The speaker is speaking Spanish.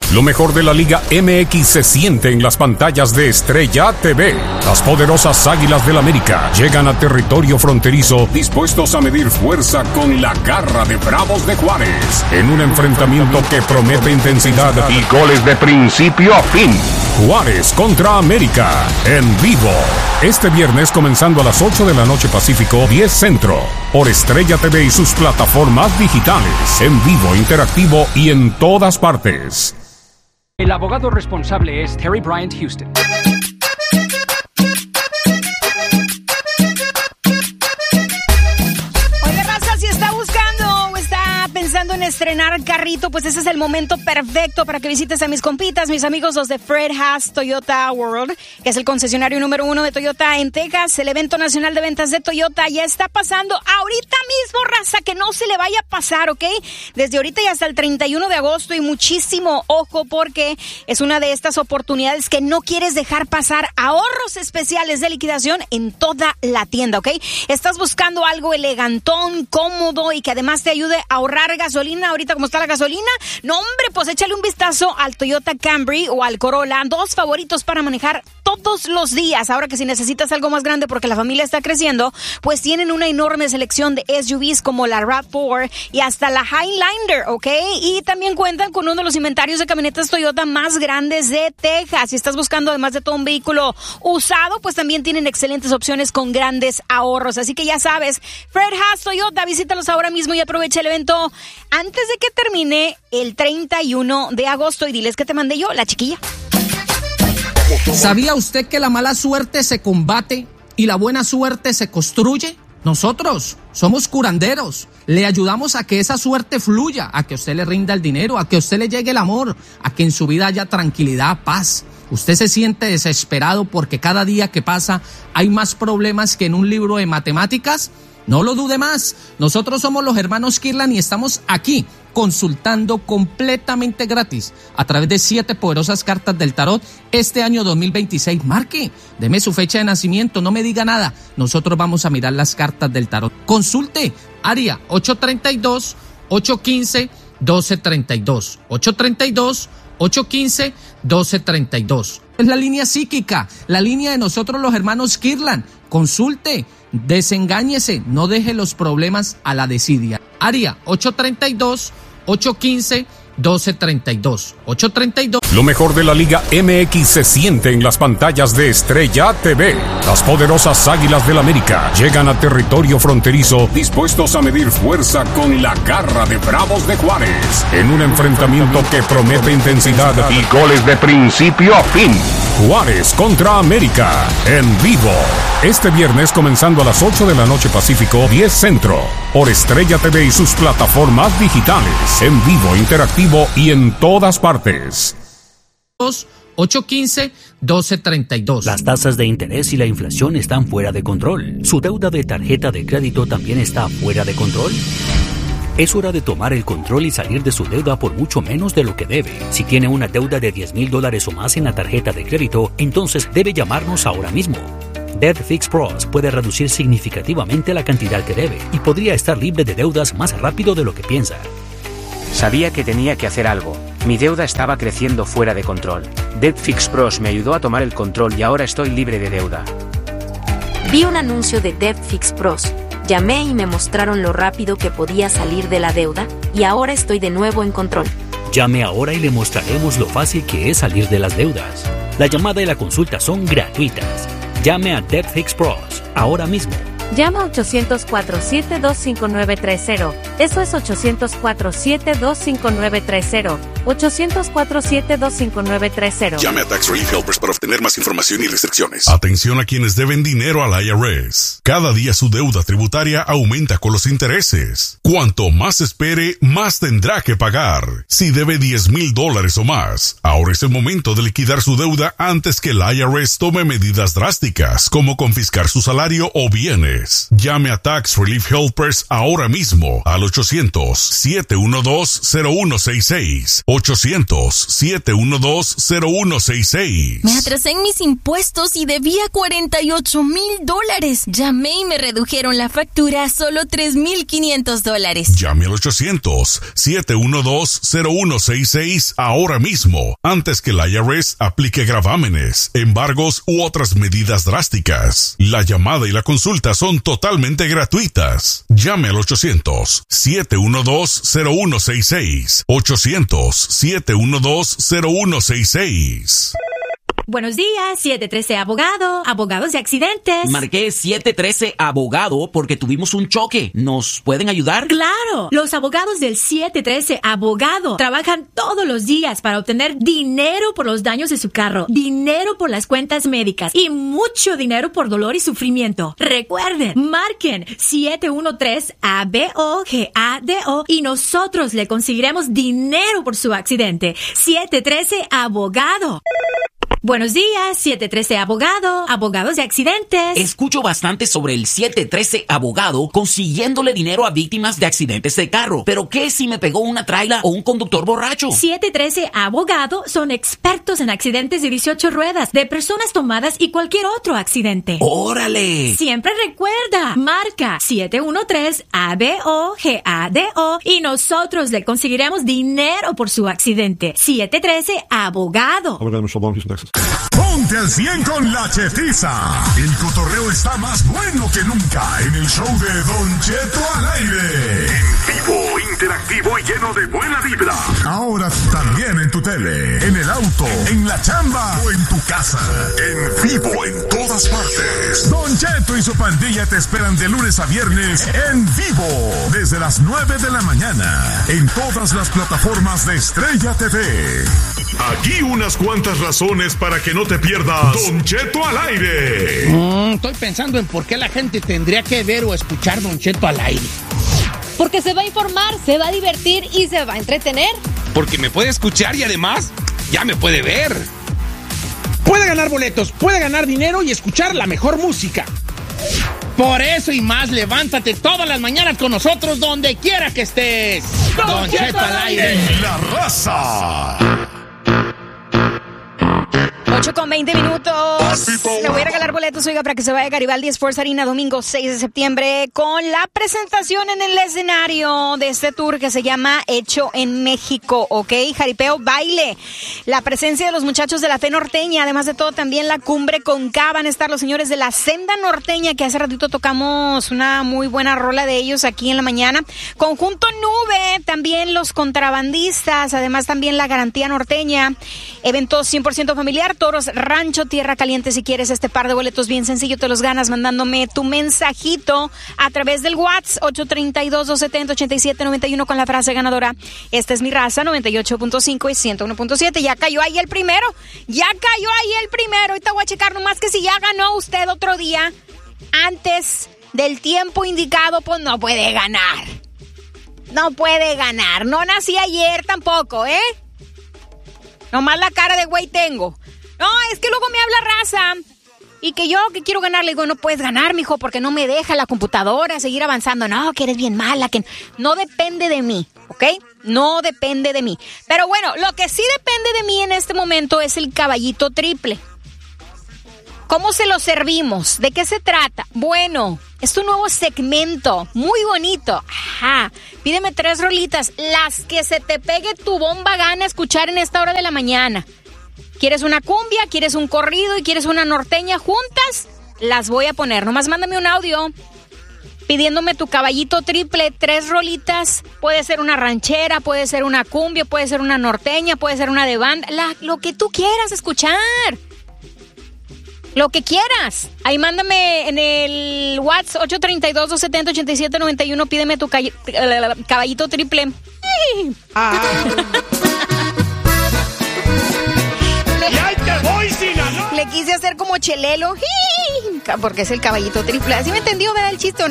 Lo mejor de la Liga MX se siente en las pantallas de Estrella TV. Las poderosas Águilas del América llegan a territorio fronterizo dispuestos a medir fuerza con la garra de Bravos de Juárez en un enfrentamiento que promete intensidad y goles de principio a fin. Juárez contra América en vivo. Este viernes comenzando a las 8 de la noche Pacífico, 10 Centro. Por Estrella TV y sus plataformas digitales. En vivo, interactivo y en todas partes. El abogado responsable es Terry Bryant Houston. Oiga, raza, si está buscando o está pensando en estrenar carrito, pues ese es el momento perfecto para que visites a mis compitas, mis amigos, los de Fred Haas Toyota World, que es el concesionario número 1 de Toyota en Texas. El evento nacional de ventas de Toyota ya está pasando ahorita mismo, raza, que no se le vaya a pasar, ¿ok? Desde ahorita y hasta el 31 de agosto, y muchísimo ojo porque es una de estas oportunidades que no quieres dejar pasar. Ahorros especiales de liquidación en toda la tienda, ¿ok? Estás buscando algo elegantón, cómodo y que además te ayude a ahorrar gasolina ahorita como está la gasolina. No, hombre, pues échale un vistazo al Toyota Camry o al Corolla, dos favoritos para manejar todos los días. Ahora que si necesitas algo más grande porque la familia está creciendo, pues tienen una enorme selección de SUVs como la RAV4 y hasta la Highlander, ¿ok? Y también cuentan con uno de los inventarios de camionetas Toyota más grandes de Texas. Si estás buscando además de todo un vehículo usado, pues también tienen excelentes opciones con grandes ahorros. Así que ya sabes, Fred Haas Toyota, visítalos ahora mismo y aprovecha el evento antes de que termine el 31 de agosto y diles que te mandé yo, la chiquilla. ¿Sabía usted que la mala suerte se combate y la buena suerte se construye? Nosotros somos curanderos, le ayudamos a que esa suerte fluya, a que usted le rinda el dinero, a que usted le llegue el amor, a que en su vida haya tranquilidad, paz. Usted se siente desesperado porque cada día que pasa hay más problemas que en un libro de matemáticas. No lo dude más, nosotros somos los hermanos Kirlan y estamos aquí consultando completamente gratis a través de 7 poderosas cartas del tarot este año 2026. Marque, deme su fecha de nacimiento, no me diga nada, nosotros vamos a mirar las cartas del tarot. Consulte, área 832-815-1232, 832-815-1232. Es la línea psíquica, la línea de nosotros los hermanos Kirlan. Consulte, desengáñese, no deje los problemas a la desidia. Área 832-815-1232. 832. Lo mejor de la Liga MX se siente en las pantallas de Estrella TV. Las poderosas Águilas del América llegan a territorio fronterizo dispuestos a medir fuerza con la garra de Bravos de Juárez en un enfrentamiento que promete intensidad y goles de principio a fin. Juárez contra América en vivo. Este viernes comenzando a las 8 de la noche Pacífico, 10 Centro. Por Estrella TV y sus plataformas digitales. En vivo, interactivo y en todas partes. 815-1232. Las tasas de interés y la inflación están fuera de control. ¿Su deuda de tarjeta de crédito también está fuera de control? Es hora de tomar el control y salir de su deuda por mucho menos de lo que debe. Si tiene una deuda de $10,000 o más en la tarjeta de crédito, entonces debe llamarnos ahora mismo. Debt Fix Pros puede reducir significativamente la cantidad que debe y podría estar libre de deudas más rápido de lo que piensa. Sabía que tenía que hacer algo. Mi deuda estaba creciendo fuera de control. Debt Fix Pros me ayudó a tomar el control y ahora estoy libre de deuda. Vi un anuncio de Debt Fix Pros. Llamé y me mostraron lo rápido que podía salir de la deuda y ahora estoy de nuevo en control. Llame ahora y le mostraremos lo fácil que es salir de las deudas. La llamada y la consulta son gratuitas. Llame a Debt Fix Pros ahora mismo. Llama 800-472-5930. Eso es 800-472-5930. 800-472-5930. Llame a Tax Relief Helpers para obtener más información y restricciones. Atención a quienes deben dinero al IRS. Cada día su deuda tributaria aumenta con los intereses. Cuanto más espere, más tendrá que pagar. Si debe $10,000 o más, ahora es el momento de liquidar su deuda antes que el IRS tome medidas drásticas, como confiscar su salario o bienes. Llame a Tax Relief Helpers ahora mismo al 800-712-0166. 800-712-0166. Me atrasé en mis impuestos y debía $48,000. Llamé y me redujeron la factura a solo $3,500. Llame al 800-712-0166 ahora mismo, antes que la IRS aplique gravámenes, embargos u otras medidas drásticas. La llamada y la consulta son totalmente gratuitas. Llame al 800-712-0166. 800-712-0166. Buenos días, 713 Abogado, abogados de accidentes. Marqué 713 Abogado porque tuvimos un choque. ¿Nos pueden ayudar? ¡Claro! Los abogados del 713 Abogado trabajan todos los días para obtener dinero por los daños de su carro, dinero por las cuentas médicas y mucho dinero por dolor y sufrimiento. Recuerden, marquen 713-ABOGADO y nosotros le conseguiremos dinero por su accidente. 713 Abogado. Buenos días, 713 Abogado, abogados de accidentes. Escucho bastante sobre el 713 Abogado consiguiéndole dinero a víctimas de accidentes de carro. ¿Pero qué si me pegó una traila o un conductor borracho? 713 Abogado son expertos en accidentes de 18 ruedas, de personas tomadas y cualquier otro accidente. ¡Órale! Siempre recuerda, marca 713-ABOGADO y nosotros le conseguiremos dinero por su accidente. 713 Abogado. Ponte al 100 con la Chetiza. El cotorreo está más bueno que nunca en el show de Don Cheto al aire. En vivo, interactivo y lleno de buena vibra. Ahora también en tu tele, en el auto, en la chamba o en tu casa. En vivo en todas partes. Don Cheto y su pandilla te esperan de lunes a viernes en vivo. Desde las 9 de la mañana. En todas las plataformas de Estrella TV. Aquí unas cuantas razones para que no te pierdas Don Cheto al aire. Estoy pensando en por qué la gente tendría que ver o escuchar Don Cheto al aire. Porque se va a informar, se va a divertir y se va a entretener. Porque me puede escuchar y además ya me puede ver. Puede ganar boletos, puede ganar dinero y escuchar la mejor música. Por eso y más, levántate todas las mañanas con nosotros donde quiera que estés. Don Cheto al aire. En La Raza. 8:20. Le voy a regalar boletos, oiga, para que se vaya a Garibaldi Sports Arena domingo 6 de septiembre con la presentación en el escenario de este tour que se llama Hecho en México, ¿ok? Jaripeo, baile. La presencia de los muchachos de la Fe Norteña, además de todo también la Cumbre con K. Van a estar los señores de la Senda Norteña, que hace ratito tocamos una muy buena rola de ellos aquí en la mañana. Conjunto Nube, también los Contrabandistas, además también la Garantía Norteña. Eventos 100% familiar, Toros Rancho Tierra Caliente. Si quieres este par de boletos bien sencillo, te los ganas mandándome tu mensajito a través del WhatsApp 832-270-8791 con la frase ganadora: esta es mi raza, 98.5 y 101.7. Ya cayó ahí el primero. Ahorita voy a checar nomás que si ya ganó usted otro día antes del tiempo indicado, pues no puede ganar. No nací ayer tampoco, ¿eh? Nomás la cara de güey tengo. No, es que luego me habla raza. Y que yo que quiero ganar, le digo, no puedes ganar, mijo, porque no me deja la computadora seguir avanzando. No, que eres bien mala, que no depende de mí, ¿ok? No depende de mí. Pero bueno, lo que sí depende de mí en este momento es el caballito triple. ¿Cómo se lo servimos? ¿De qué se trata? Bueno, es un nuevo segmento, muy bonito. Ajá. Pídeme 3 rolitas, las que se te pegue tu bomba gana escuchar en esta hora de la mañana. ¿Quieres una cumbia? ¿Quieres un corrido? ¿Y quieres una norteña juntas? Las voy a poner. Nomás mándame un audio pidiéndome tu caballito triple, 3 rolitas. Puede ser una ranchera, puede ser una cumbia, puede ser una norteña, puede ser una de banda. Lo que tú quieras escuchar. Lo que quieras. Ahí mándame en el WhatsApp 832-270-8791. Pídeme tu caballito triple. ¡Y ahí te voy, Sinaloa! Le quise hacer como Chelelo, porque es el caballito triple. ¿Así me entendió, verdad, el chiste?